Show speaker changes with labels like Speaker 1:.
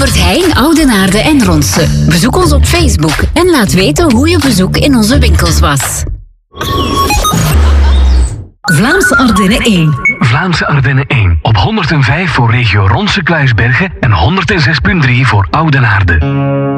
Speaker 1: Albert Heijn, Oudenaarde en Ronse. Bezoek ons op Facebook en laat weten hoe je bezoek in onze winkels was. Vlaamse Ardennen 1.
Speaker 2: Vlaamse Ardennen 1. Op 105 voor regio Ronse-Kluisbergen en 106.3 voor Oudenaarde.